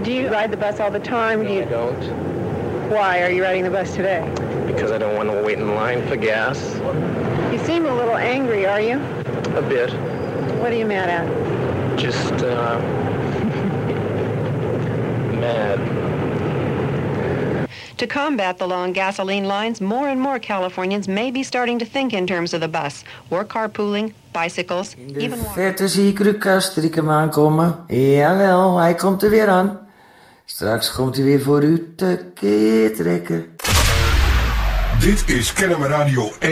Do you ride the bus all the time? No, I don't. Why are you riding the bus today? Because I don't want to wait in line for gas. You seem a little angry, are you? A bit. What are you mad at? Just, mad. To combat the long gasoline lines, more and more Californians may be starting to think in terms of the bus, or carpooling, bicycles, In de verte zie ik Lucas stiekem aankomen. Jawel, hij komt er weer aan. Straks komt hij weer voor u tekeer trekken. Dit is Kennemer Radio 1.